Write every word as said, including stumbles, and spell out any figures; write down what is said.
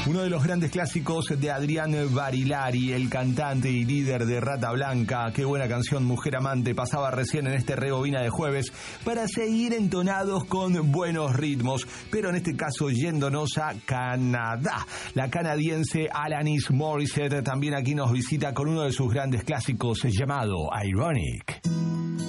Uno de los grandes clásicos de Adrián Barilari, el cantante y líder de Rata Blanca. Qué buena canción, Mujer Amante, pasaba recién en este Rebobina de jueves para seguir entonados con buenos ritmos, pero en este caso yéndonos a Canadá. La canadiense Alanis Morissette también aquí nos visita con uno de sus grandes clásicos llamado Ironic.